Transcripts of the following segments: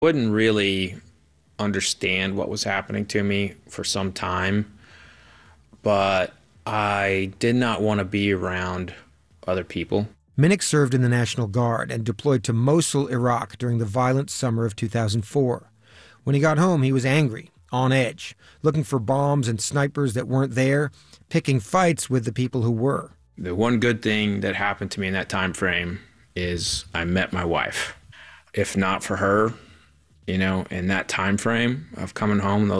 Wouldn't really understand what was happening to me for some time, but I did not want to be around other people. Minnick served in the National Guard and deployed to Mosul, Iraq during the violent summer of 2004. When he got home, he was angry, on edge, looking for bombs and snipers that weren't there, picking fights with the people who were. The one good thing that happened to me in that time frame is I met my wife. If not for her, in that time frame of coming home,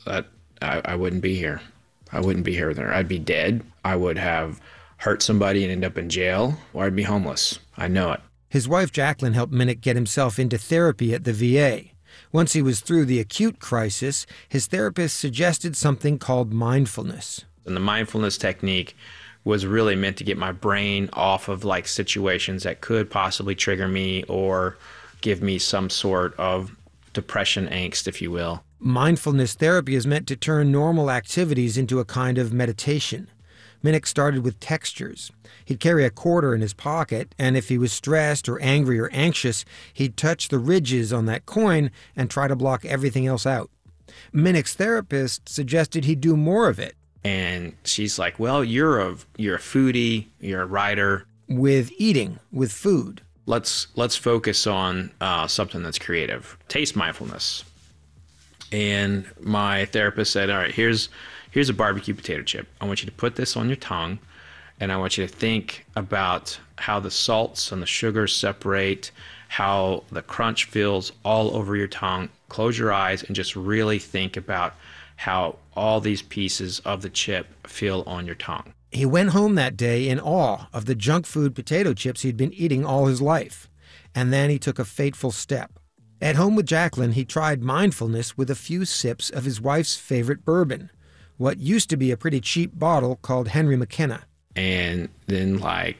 I wouldn't be here. I wouldn't be here with her. I'd be dead. I would have hurt somebody and end up in jail, or I'd be homeless. I know it. His wife, Jacqueline, helped Minnick get himself into therapy at the VA. Once he was through the acute crisis, his therapist suggested something called mindfulness. And the mindfulness technique was really meant to get my brain off of situations that could possibly trigger me or give me some sort of depression angst, if you will. Mindfulness therapy is meant to turn normal activities into a kind of meditation. Minnick started with textures. He'd carry a quarter in his pocket, and if he was stressed or angry or anxious, he'd touch the ridges on that coin and try to block everything else out. Minnick's therapist suggested he do more of it. And she's like, well, you're a foodie, you're a writer. With eating, with food. Let's focus on something that's creative. Taste mindfulness. And my therapist said, all right, here's a barbecue potato chip. I want you to put this on your tongue, and I want you to think about how the salts and the sugars separate, how the crunch feels all over your tongue. Close your eyes and just really think about how all these pieces of the chip feel on your tongue. He went home that day in awe of the junk food potato chips he'd been eating all his life. And then he took a fateful step. At home with Jacqueline, he tried mindfulness with a few sips of his wife's favorite bourbon, what used to be a pretty cheap bottle called Henry McKenna. And then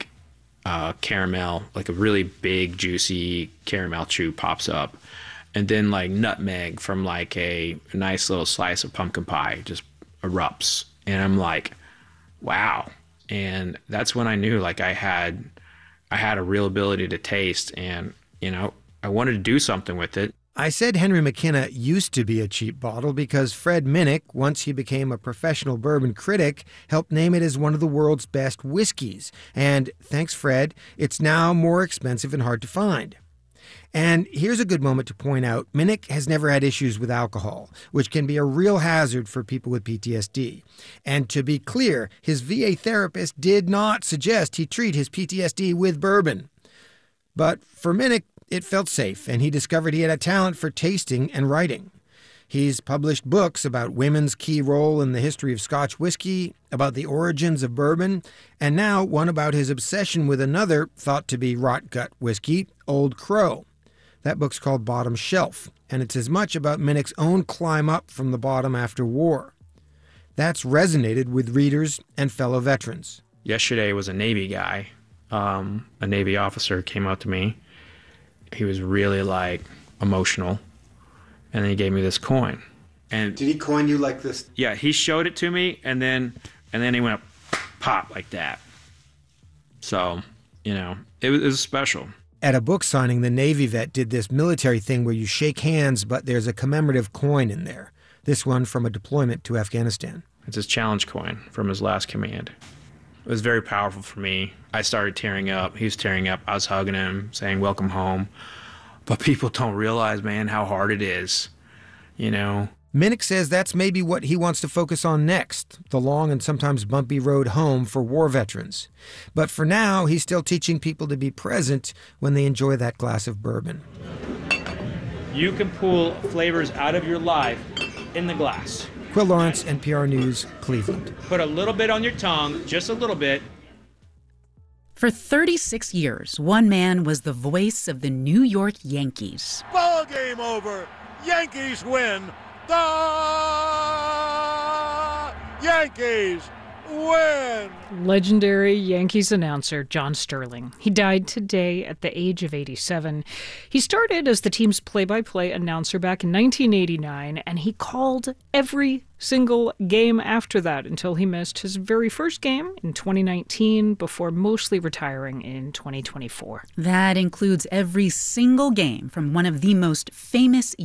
caramel, a really big, juicy caramel chew pops up. And then nutmeg from a nice little slice of pumpkin pie just erupts. And I'm like, wow. And that's when I knew I had a real ability to taste, and, I wanted to do something with it. I said Henry McKenna used to be a cheap bottle because Fred Minnick, once he became a professional bourbon critic, helped name it as one of the world's best whiskeys. And thanks, Fred, it's now more expensive and hard to find. And here's a good moment to point out, Minnick has never had issues with alcohol, which can be a real hazard for people with PTSD. And to be clear, his VA therapist did not suggest he treat his PTSD with bourbon. But for Minnick, it felt safe, and he discovered he had a talent for tasting and writing. He's published books about women's key role in the history of Scotch whiskey, about the origins of bourbon, and now one about his obsession with another thought to be rot gut whiskey, Old Crow. That book's called Bottom Shelf, and it's as much about Minnick's own climb up from the bottom after war. That's resonated with readers and fellow veterans. Yesterday was a Navy guy, a Navy officer came up to me. He was really emotional, and then he gave me this coin. And did he coin you like this? Yeah, he showed it to me, and then he went pop like that. So, it was special. At a book signing, the Navy vet did this military thing where you shake hands, but there's a commemorative coin in there. This one from a deployment to Afghanistan. It's his challenge coin from his last command. It was very powerful for me. I started tearing up. He was tearing up. I was hugging him, saying, welcome home. But people don't realize, man, how hard it is, Minnick says that's maybe what he wants to focus on next, the long and sometimes bumpy road home for war veterans. But for now, he's still teaching people to be present when they enjoy that glass of bourbon. You can pull flavors out of your life in the glass. Quill Lawrence, NPR News, Cleveland. Put a little bit on your tongue, just a little bit. For 36 years, one man was the voice of the New York Yankees. Ball game over. Yankees win. The Yankees win. Legendary Yankees announcer John Sterling. He died today at the age of 87. He started as the team's play-by-play announcer back in 1989, and he called every single game after that until he missed his very first game in 2019 before mostly retiring in 2024. That includes every single game from one of the most famous